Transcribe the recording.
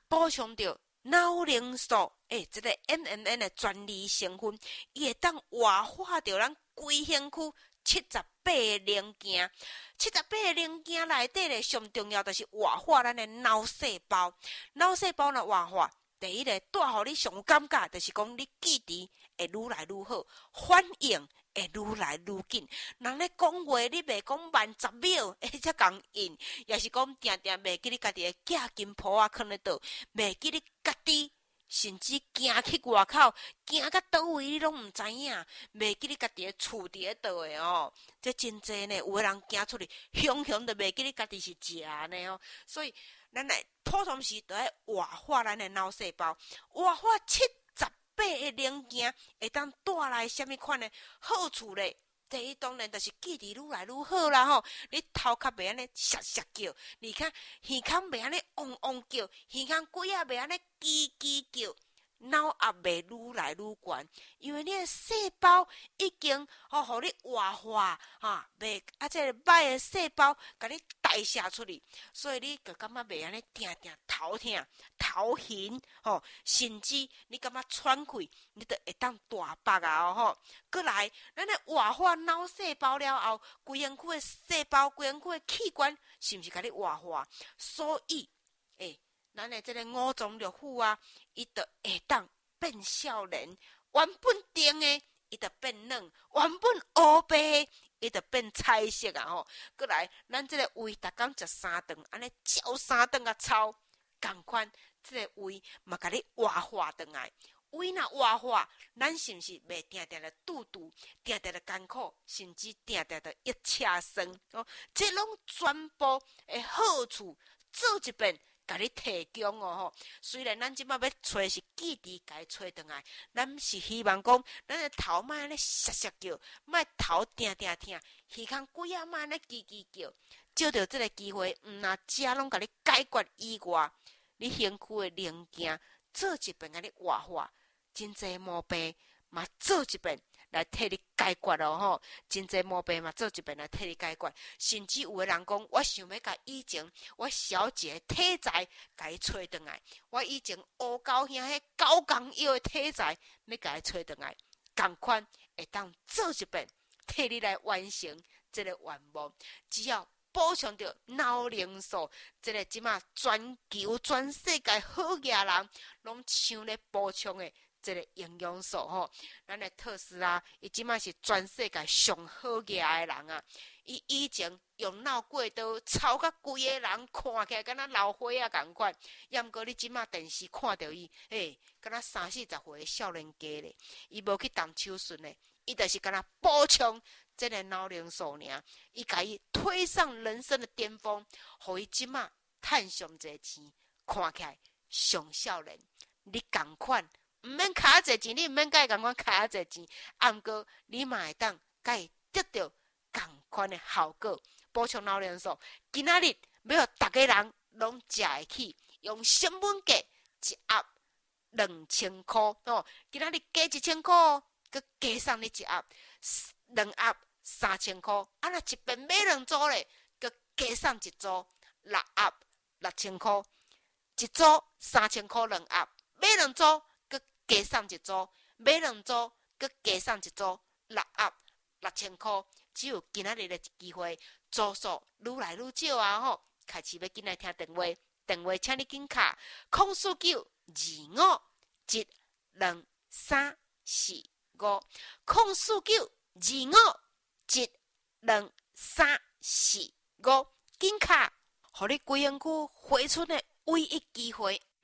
补充到脑凝素，这个 MMN 的专利成分，伊会当活化到咱规身躯78个零件，78个零件内底咧，上重要就是活化咱的脑细胞。脑细胞若活化，第一个带互你上有感觉，就是讲你记忆会愈来愈好，反应会愈来愈紧。人咧讲话，你袂讲慢10秒，才讲应，也是讲定定袂记你家己的寄金铺啊，囥咧倒，袂记你家己。甚至行去外口，行到倒位你拢毋知影，袂记你家己的厝伫咧倒诶哦。这真济呢，有个人行出去，雄雄都袂记你家己是食呢哦。所以，咱来普通时都要活化咱的脑细胞，活化78个零件，会当带来什么款的好处咧？第一当然就是记忆愈来愈好啦吼，你头壳袂安尼唰唰叫，你看耳孔袂安尼嗡嗡叫，耳孔鬼啊袂安尼叽叽叫，脑压袂愈来愈悬，因为你的细胞已经互你活化袂这个歹的细胞甲你代谢出去，所以你就感觉袂安尼定定头痛、头晕甚至你感觉喘气，你就会当大腹啊吼。过来，咱咧活化脑细胞了后，规身躯的细胞、规身躯的器官，是毋是甲你活化？所以，咱的这个五脏六腑啊，伊就会当变少年，原本甜的，伊就变软；原本黑白的，伊就变彩色啊吼。过来，咱这个胃逐工食3顿，安尼嚼3顿啊操，共款，这个胃嘛甲你活化转来。胃若活化，咱是毋是袂定定的肚肚，定定的艰苦，甚至定定的一车酸哦？这拢全部的好处，做一遍。甲你提供吼，虽然咱即摆要找是记忆，甲伊找转来，咱是希望讲，咱的头莫安尼唰唰叫，莫头定定痛，耳孔鬼啊莫安尼叽叽叫。借着即个机会，若食拢甲你解决以外，你身躯的零件做一遍甲你活化，真济毛病嘛做一遍。来替你解决咯吼，真济毛病嘛做一遍来替你解决，甚至有个人讲，我想要甲以前我小姐体材甲伊找转来，我以前乌狗兄迄狗公腰的体材要甲伊找转来，共款会当做一遍替你来完成这个愿望，只要补充着脑凝素，这个即马全球全世界好野人拢抢咧补充的。这个营养素吼，咱的特斯拉，伊即马是全世界上好野的人啊！伊以前用脑过刀操甲规个人看起来敢若老花啊共款，抑毋过你即马电视看到伊，敢若30-40岁的少年家咧，伊无去动手术咧，伊就是敢若补充这个脑凝素尔，伊甲伊推上人生的巅峰，互伊即马趁上侪钱，看起来上少年，你共款。毋免卡侪钱，你毋免甲伊共款卡侪钱，毋过你嘛会当甲伊得到共款的效果。补充脑凝素，今仔日要互逐个人拢食会起，用成本价一盒2000块哦。今仔日加1000块，佮加送你一盒2盒3000块。啊，若一遍买2组咧，佮加送一组6盒6000块，一组3000块2盒，买2组。加送一组，买2组，佮加送一组6盒6000块，只有今仔日的机会，组数愈来愈少啊吼！开始要紧来听电话，电话请你紧卡，049-25-12345，049-25-12345，紧卡，互你规身躯回春的唯一机会。